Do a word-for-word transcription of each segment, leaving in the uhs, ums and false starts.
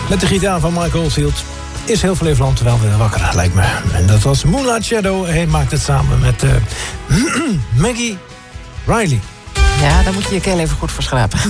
Met de gitaar van Michael Oldfield is heel Flevoland wel weer wakker, lijkt me. En dat was Moonlight Shadow. Hij maakt het samen met uh, Maggie Riley. Ja, daar moet je je keel even goed voor schrapen.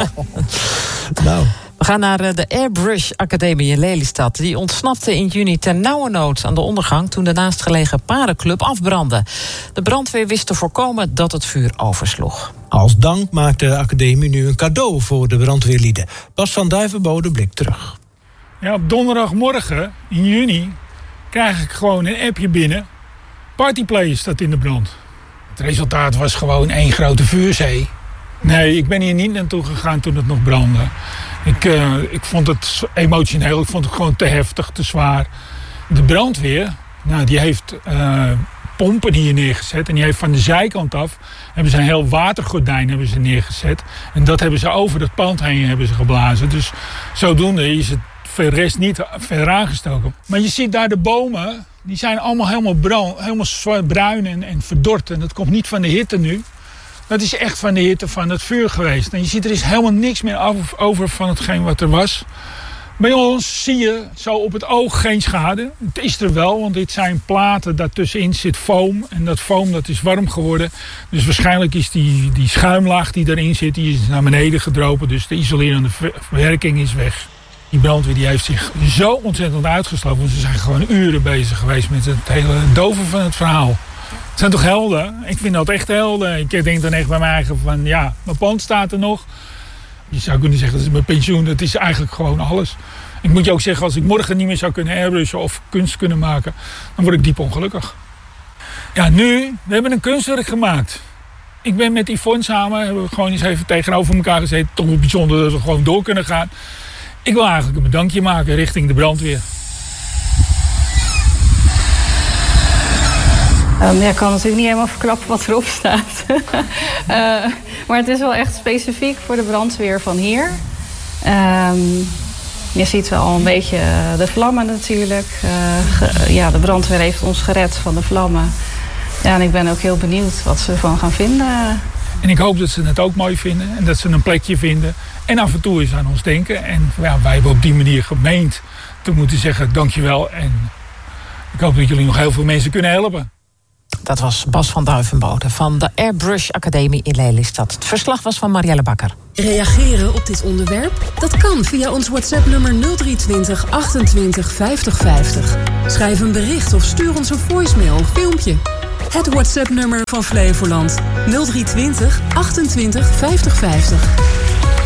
Nou... We gaan naar de Airbrush Academie in Lelystad. Die ontsnapte in juni ternauwernood aan de ondergang toen de naastgelegen parenclub afbrandde. De brandweer wist te voorkomen dat het vuur oversloeg. Als dank maakt de academie nu een cadeau voor de brandweerlieden. Bas van Duivenbode blikt terug. Ja, op donderdagmorgen in juni krijg ik gewoon een appje binnen. Partyplay staat in de brand. Het resultaat was gewoon één grote vuurzee. Nee, ik ben hier niet naartoe gegaan toen het nog brandde. Ik, uh, ik vond het emotioneel, ik vond het gewoon te heftig, te zwaar. De brandweer, nou, die heeft uh, pompen hier neergezet. En die heeft van de zijkant af hebben ze een heel watergordijn hebben ze neergezet. En dat hebben ze over het pand heen hebben ze geblazen. Dus zodoende is het voor de rest niet verder aangestoken. Maar je ziet daar de bomen, die zijn allemaal helemaal, brand, helemaal zwart, bruin en, en verdord. En dat komt niet van de hitte nu. Dat is echt van de hitte van het vuur geweest. En je ziet, er is helemaal niks meer over van hetgeen wat er was. Bij ons zie je zo op het oog geen schade. Het is er wel, want dit zijn platen, daartussenin zit foam. En dat foam dat is warm geworden. Dus waarschijnlijk is die, die schuimlaag die erin zit, die is naar beneden gedropen. Dus de isolerende werking is weg. Die brandweer die heeft zich zo ontzettend uitgesloten. Want ze zijn gewoon uren bezig geweest met het hele doven van het verhaal. Het zijn toch helden? Ik vind dat echt helden. Ik denk dan echt bij mij eigen van, ja, mijn pand staat er nog. Je zou kunnen zeggen, dat is mijn pensioen. Dat is eigenlijk gewoon alles. Ik moet je ook zeggen, als ik morgen niet meer zou kunnen airbrushen of kunst kunnen maken, dan word ik diep ongelukkig. Ja, nu, we hebben een kunstwerk gemaakt. Ik ben met Yvonne samen, hebben we gewoon eens even tegenover elkaar gezeten. Toch wel bijzonder dat we gewoon door kunnen gaan. Ik wil eigenlijk een bedankje maken richting de brandweer. Um, ja, ik kan natuurlijk niet helemaal verklappen wat erop staat. uh, maar het is wel echt specifiek voor de brandweer van hier. Um, je ziet wel een beetje de vlammen natuurlijk. Uh, ge, ja, de brandweer heeft ons gered van de vlammen. Ja, en ik ben ook heel benieuwd wat ze ervan gaan vinden. En ik hoop dat ze het ook mooi vinden en dat ze een plekje vinden. En af en toe eens aan ons denken. En ja, wij hebben op die manier gemeend te moeten zeggen dankjewel. En ik hoop dat jullie nog heel veel mensen kunnen helpen. Dat was Bas van Duivenbode van de Airbrush Academie in Lelystad. Het verslag was van Marielle Bakker. Reageren op dit onderwerp? Dat kan via ons WhatsApp-nummer nul drie twintig achtentwintig vijftig vijftig. Schrijf een bericht of stuur ons een voicemail of filmpje. Het WhatsApp-nummer van Flevoland nul drie twintig achtentwintig vijftig vijftig.